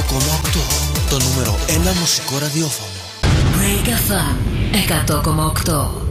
100,8. Το νούμερο 1 μουσικό ραδιόφωνο. Break FM 100,8.